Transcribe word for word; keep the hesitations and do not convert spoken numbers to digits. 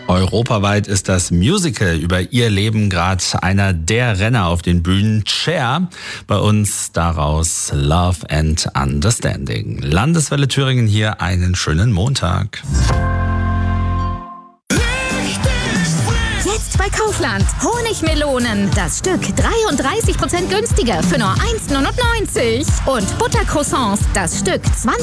Europaweit ist das Musical über ihr Leben gerade einer der Renner auf den Bühnen. Cher, bei uns daraus Love and Understanding. Landeswelle Thüringen hier, einen schönen Montag. Jetzt bei Kaufland. Honigmelonen. Das Stück dreiunddreißig Prozent günstiger für nur eins Komma neunundneunzig. Und Buttercroissants. Das Stück zwanzig